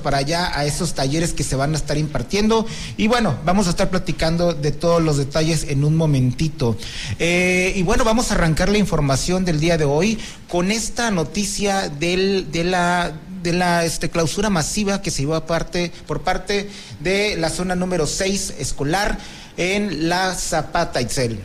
para allá a esos talleres que se van a estar impartiendo. Y bueno, vamos a estar platicando de todos los detalles en un momentito. Y bueno, vamos a arrancar la información del día de hoy con esta noticia de la clausura masiva que se llevó por parte de la zona número 6 escolar en la Zapata, Itzel.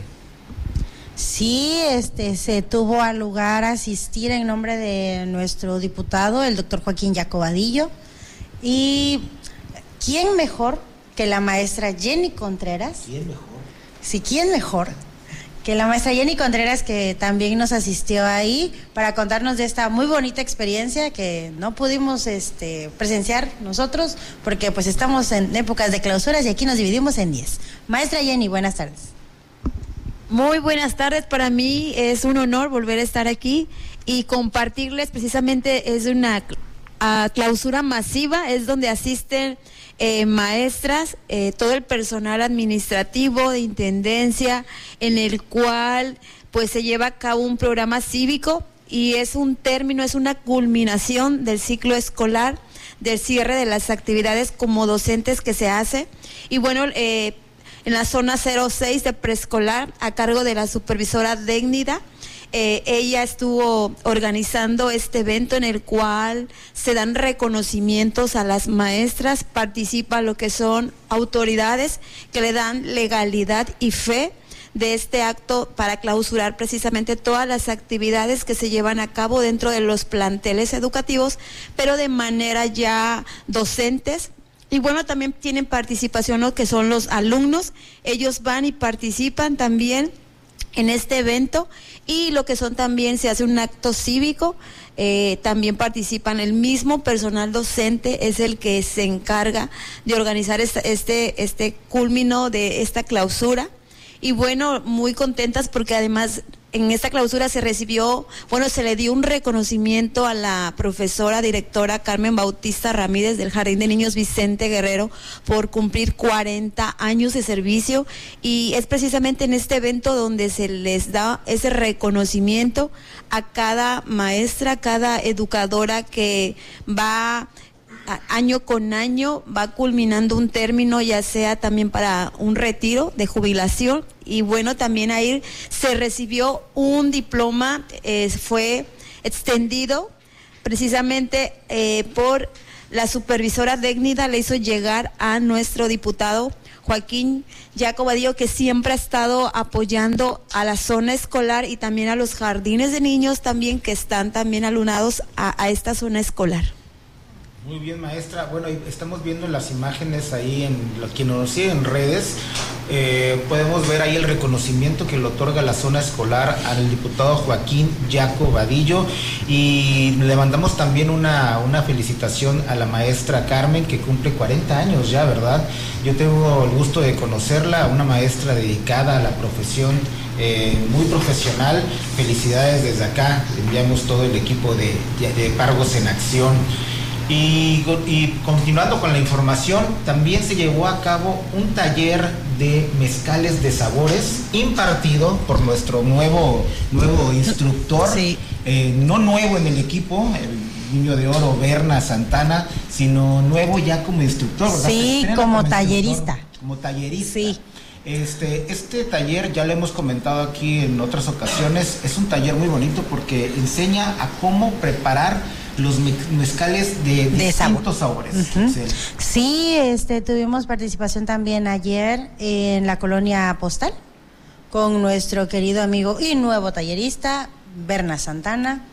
Sí, se tuvo a lugar asistir en nombre de nuestro diputado, el doctor Joaquín Jaco Vadillo, y ¿quién mejor que la maestra Jenny Contreras? ¿Quién mejor? Sí, ¿quién mejor que la maestra Jenny Contreras, que también nos asistió ahí para contarnos de esta muy bonita experiencia que no pudimos presenciar nosotros porque pues estamos en épocas de clausuras y aquí nos dividimos en 10. Maestra Jenny, buenas tardes. Muy buenas tardes, para mí es un honor volver a estar aquí y compartirles, precisamente es una clausura masiva, es donde asisten maestras, todo el personal administrativo de intendencia, en el cual pues se lleva a cabo un programa cívico y es una culminación del ciclo escolar, del cierre de las actividades como docentes que se hace. Y bueno, en la zona 06 de preescolar, a cargo de la supervisora Dégnida, ella estuvo organizando este evento en el cual se dan reconocimientos a las maestras, participa lo que son autoridades que le dan legalidad y fe de este acto para clausurar precisamente todas las actividades que se llevan a cabo dentro de los planteles educativos, pero de manera ya docentes. Y bueno, también tienen participación lo que son los alumnos, ellos van y participan también en este evento, y lo que son también se hace un acto cívico, también participan el mismo personal docente, es el que se encarga de organizar este culmino de esta clausura. Y bueno, muy contentas porque además en esta clausura se le dio un reconocimiento a la profesora directora Carmen Bautista Ramírez del Jardín de Niños Vicente Guerrero por cumplir 40 años de servicio, y es precisamente en este evento donde se les da ese reconocimiento a cada maestra, cada educadora que va año con año, va culminando un término, ya sea también para un retiro de jubilación. Y bueno, también ahí se recibió un diploma, fue extendido precisamente por la supervisora Dégnida, le hizo llegar a nuestro diputado Joaquín Jaco Vadillo, que siempre ha estado apoyando a la zona escolar y también a los jardines de niños también que están también alunados a esta zona escolar. Muy bien, maestra. Bueno, estamos viendo las imágenes ahí, quien nos sigue en redes, podemos ver ahí el reconocimiento que le otorga la zona escolar al diputado Joaquín Jaco Vadillo, y le mandamos también una felicitación a la maestra Carmen, que cumple 40 años ya, ¿verdad? Yo tengo el gusto de conocerla, una maestra dedicada a la profesión, muy profesional. Felicidades desde acá, le enviamos todo el equipo de Pargos en Acción. Y continuando con la información, también se llevó a cabo un taller de mezcales de sabores impartido por nuestro nuevo instructor, sí. No nuevo en el equipo, el niño de oro Berna Santana, sino nuevo ya como instructor, ¿verdad? Sí, como tallerista. Como tallerista. Sí. Este taller, ya lo hemos comentado aquí en otras ocasiones, es un taller muy bonito porque enseña a cómo preparar los mezcales de distintos sabores. Uh-huh. Sí, tuvimos participación también ayer en la colonia Postal con nuestro querido amigo y nuevo tallerista Berna Santana,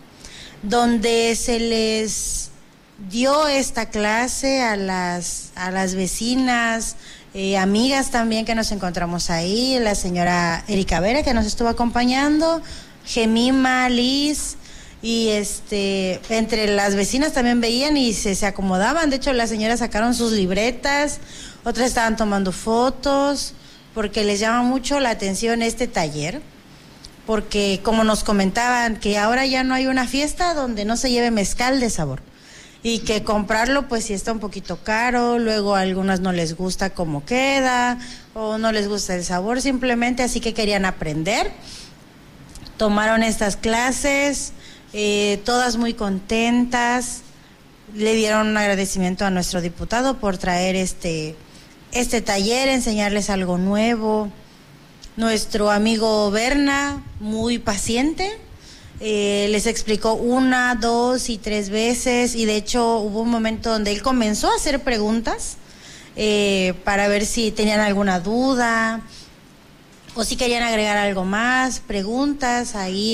donde se les dio esta clase a las vecinas, amigas también que nos encontramos ahí, la señora Erika Vera, que nos estuvo acompañando, Gemima, Liz, y entre las vecinas también veían y se acomodaban. De hecho, las señoras sacaron sus libretas, otras estaban tomando fotos, porque les llama mucho la atención este taller, porque como nos comentaban, que ahora ya no hay una fiesta donde no se lleve mezcal de sabor, y que comprarlo pues sí está un poquito caro, luego a algunas no les gusta cómo queda, o no les gusta el sabor simplemente, así que querían aprender, tomaron estas clases, todas muy contentas, le dieron un agradecimiento a nuestro diputado por traer este taller, enseñarles algo nuevo. Nuestro amigo Berna, muy paciente, les explicó 1, 2 y 3 veces, y de hecho hubo un momento donde él comenzó a hacer preguntas para ver si tenían alguna duda o si querían agregar algo más, preguntas. Ahí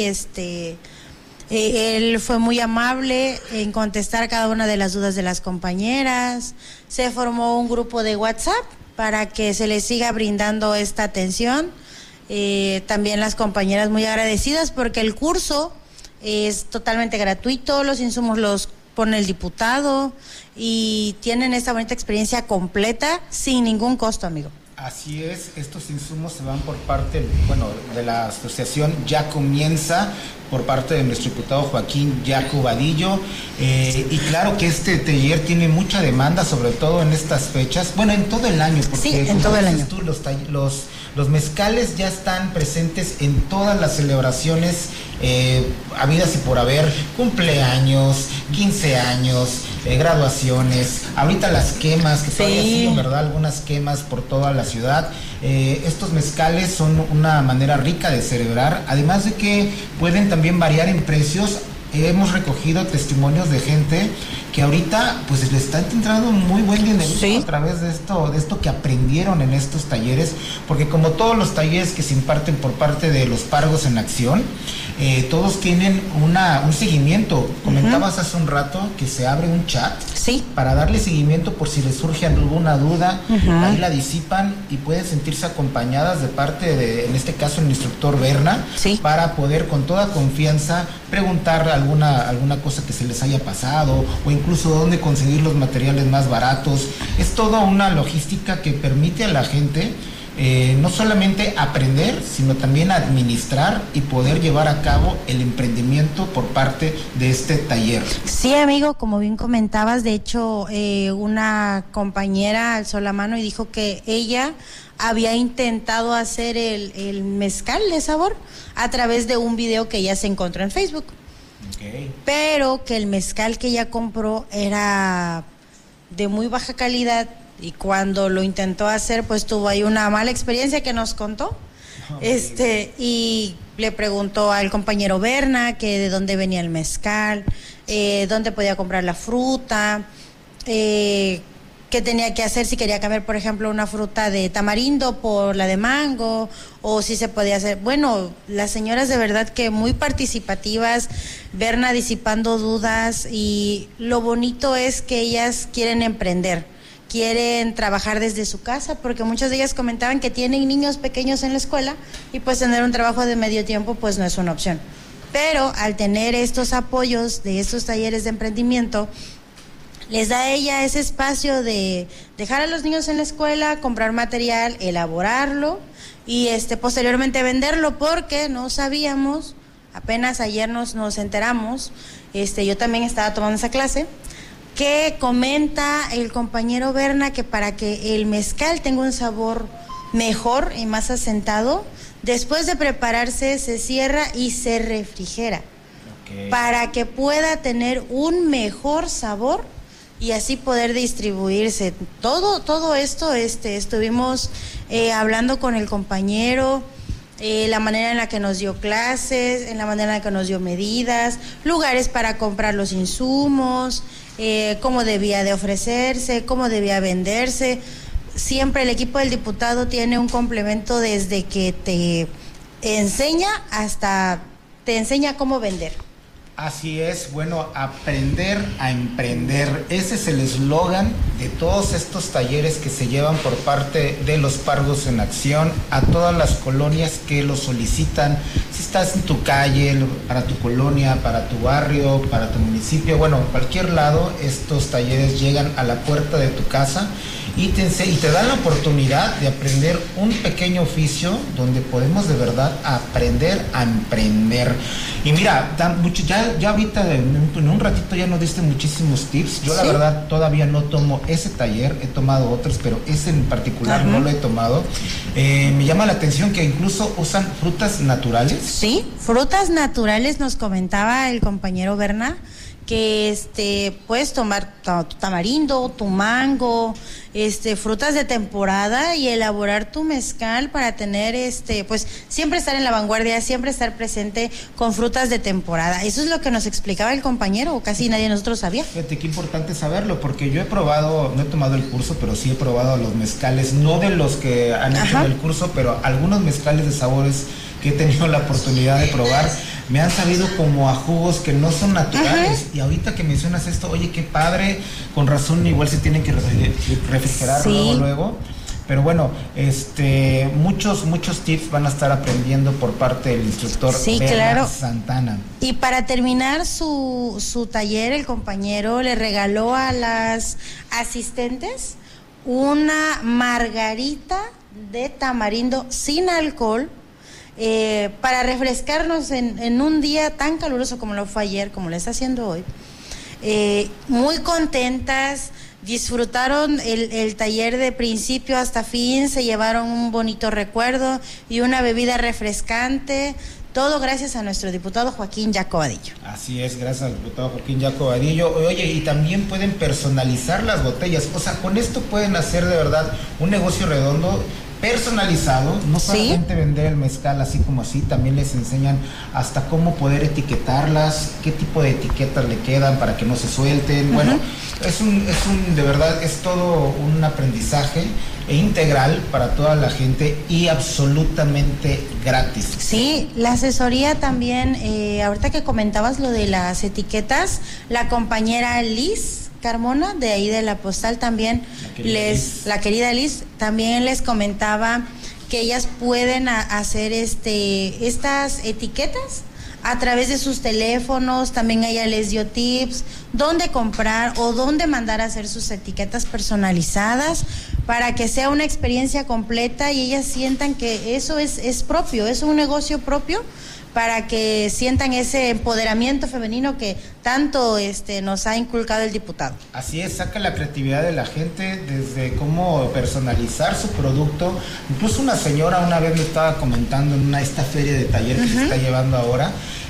él fue muy amable en contestar cada una de las dudas de las compañeras. Se formó un grupo de WhatsApp para que se les siga brindando esta atención. También las compañeras muy agradecidas porque el curso es totalmente gratuito, los insumos los pone el diputado y tienen esta bonita experiencia completa sin ningún costo, amigo. Así es, estos insumos se van por parte, de la asociación Ya Comienza, por parte de nuestro diputado Joaquín Yaco Vadillo, y claro que este taller tiene mucha demanda, sobre todo en estas fechas, en todo el año, porque sí, en todo el año. Tú, los mezcales ya están presentes en todas las celebraciones habidas y por haber, cumpleaños, 15 años, graduaciones, ahorita las quemas, que todavía siguen, ¿verdad? Algunas quemas por toda la ciudad. Estos mezcales son una manera rica de celebrar, además de que pueden también variar en precios. Hemos recogido testimonios de gente que ahorita pues le está entrando un muy buen dinero a través de esto que aprendieron en estos talleres, porque como todos los talleres que se imparten por parte de los Pargos en Acción, todos tienen un seguimiento. Comentabas hace un rato que se abre un chat para darle seguimiento por si les surge alguna duda. Ahí la disipan y pueden sentirse acompañadas de parte de, en este caso, el instructor Berna, para poder con toda confianza preguntar alguna cosa que se les haya pasado, o incluso dónde conseguir los materiales más baratos. Es toda una logística que permite a la gente no solamente aprender, sino también administrar y poder llevar a cabo el emprendimiento por parte de este taller. Sí, amigo, como bien comentabas, de hecho, una compañera alzó la mano y dijo que ella había intentado hacer el mezcal de sabor a través de un video que ella se encontró en Facebook. Pero que el mezcal que ella compró era de muy baja calidad, y cuando lo intentó hacer pues tuvo ahí una mala experiencia que nos contó. Y le preguntó al compañero Berna que de dónde venía el mezcal, dónde podía comprar la fruta, qué tenía que hacer, si quería cambiar, por ejemplo, una fruta de tamarindo por la de mango, o si se podía hacer. Bueno, las señoras de verdad que muy participativas, Berna disipando dudas, y lo bonito es que ellas quieren emprender, quieren trabajar desde su casa, porque muchas de ellas comentaban que tienen niños pequeños en la escuela y pues tener un trabajo de medio tiempo pues no es una opción. Pero al tener estos apoyos de estos talleres de emprendimiento, les da a ella ese espacio de dejar a los niños en la escuela, comprar material, elaborarlo y posteriormente venderlo, porque no sabíamos, apenas ayer nos enteramos, yo también estaba tomando esa clase, que comenta el compañero Berna que para que el mezcal tenga un sabor mejor y más asentado, después de prepararse se cierra y se refrigera, para que pueda tener un mejor sabor y así poder distribuirse. Todo esto estuvimos hablando con el compañero, la manera en la que nos dio clases, en la manera en la que nos dio medidas, lugares para comprar los insumos, cómo debía de ofrecerse, cómo debía venderse. Siempre el equipo del diputado tiene un complemento desde que te enseña hasta te enseña cómo vender. Así es, aprender a emprender. Ese es el eslogan de todos estos talleres que se llevan por parte de los Pargos en Acción a todas las colonias que lo solicitan. Si estás en tu calle, para tu colonia, para tu barrio, para tu municipio, cualquier lado, estos talleres llegan a la puerta de tu casa y te dan la oportunidad de aprender un pequeño oficio donde podemos de verdad aprender a emprender. Y mira, ya ahorita en un ratito ya nos diste muchísimos tips. Yo la verdad todavía no tomo ese taller, he tomado otros, pero ese en particular no lo he tomado. Me llama la atención que incluso usan frutas naturales. Sí, frutas naturales, nos comentaba el compañero Berna, que puedes tomar tu tamarindo, tu mango, frutas de temporada y elaborar tu mezcal para tener pues siempre estar en la vanguardia, siempre estar presente con frutas de temporada. Eso es lo que nos explicaba el compañero, casi nadie de nosotros sabía. Fíjate qué importante saberlo, porque yo he probado, no he tomado el curso, pero sí he probado los mezcales, no de los que han hecho el curso, pero algunos mezcales de sabores que he tenido la oportunidad de probar, me han sabido como a jugos que no son naturales. Y ahorita que mencionas esto, oye, qué padre, con razón igual se tienen que refrigerar luego. Pero bueno, muchos tips van a estar aprendiendo por parte del instructor Berna Santana. Y para terminar su taller, el compañero le regaló a las asistentes una margarita de tamarindo sin alcohol, para refrescarnos en un día tan caluroso como lo fue ayer, como lo está haciendo hoy. Muy contentas, disfrutaron el taller de principio hasta fin, se llevaron un bonito recuerdo y una bebida refrescante. Todo gracias a nuestro diputado Joaquín Yaco Vadillo. Así es, gracias al diputado Joaquín Yaco Vadillo. Oye, y también pueden personalizar las botellas. O sea, con esto pueden hacer de verdad un negocio redondo, personalizado, no solamente vender el mezcal así como así, también les enseñan hasta cómo poder etiquetarlas, qué tipo de etiquetas le quedan para que no se suelten. Bueno, de verdad, es todo un aprendizaje integral para toda la gente y absolutamente gratis. Sí, la asesoría también, ahorita que comentabas lo de las etiquetas, la compañera Liz Carmona, de ahí de la postal también, la querida Liz, también les comentaba que ellas pueden hacer estas etiquetas a través de sus teléfonos. También ella les dio tips, dónde comprar o dónde mandar a hacer sus etiquetas personalizadas para que sea una experiencia completa y ellas sientan que eso es propio, es un negocio propio, para que sientan ese empoderamiento femenino que tanto nos ha inculcado el diputado. Así es, saca la creatividad de la gente desde cómo personalizar su producto. Incluso una señora una vez me estaba comentando en esta feria de taller que se está llevando ahora,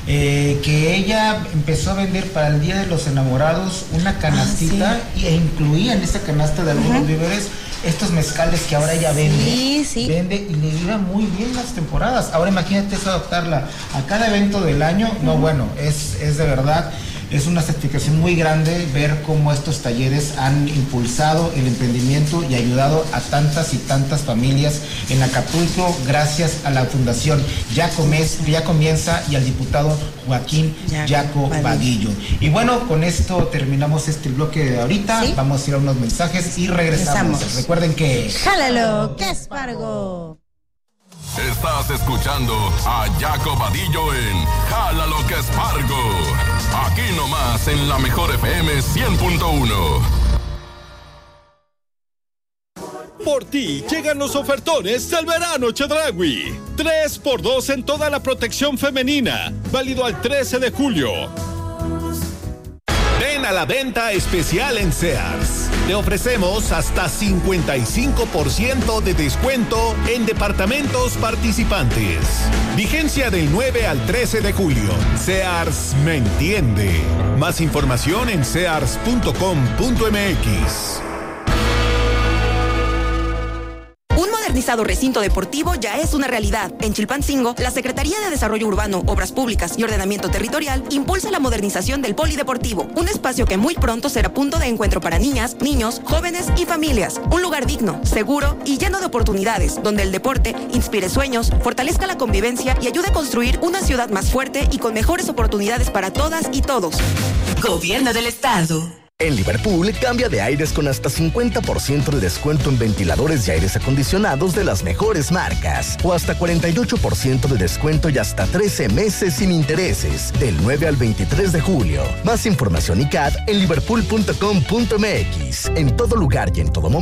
que ella empezó a vender para el Día de los Enamorados una canastita e incluía en esa canasta de algunos víveres estos mezcales que ahora ella vende y le iba muy bien las temporadas. Ahora imagínate eso, adaptarla a cada evento del año. No, bueno, es de verdad, es una satisfacción muy grande ver cómo estos talleres han impulsado el emprendimiento y ayudado a tantas y tantas familias en Acapulco, gracias a la Fundación Ya Comienza y al diputado Joaquín Yaco Vadillo. Y bueno, con esto terminamos este bloque de ahorita. Vamos a ir a unos mensajes y regresamos. Recuerden que... ¡Jálalo, que Espargo! Estás escuchando a Yaco Vadillo en Jálalo que Espargo. Aquí nomás en la Mejor FM 100.1. Por ti llegan los ofertones del verano Chedraui. 3x2 en toda la protección femenina. Válido al 13 de julio. Ven a la venta especial en Sears. Te ofrecemos hasta 55% de descuento en departamentos participantes. Vigencia del 9 al 13 de julio. Sears me entiende. Más información en sears.com.mx. Un modernizado recinto deportivo ya es una realidad. En Chilpancingo, la Secretaría de Desarrollo Urbano, Obras Públicas y Ordenamiento Territorial impulsa la modernización del polideportivo, un espacio que muy pronto será punto de encuentro para niñas, niños, jóvenes y familias. Un lugar digno, seguro y lleno de oportunidades, donde el deporte inspire sueños, fortalezca la convivencia y ayude a construir una ciudad más fuerte y con mejores oportunidades para todas y todos. Gobierno del Estado. En Liverpool, cambia de aires con hasta 50% de descuento en ventiladores y aires acondicionados de las mejores marcas. O hasta 48% de descuento y hasta 13 meses sin intereses. Del 9 al 23 de julio. Más información y CAD en liverpool.com.mx. En todo lugar y en todo momento.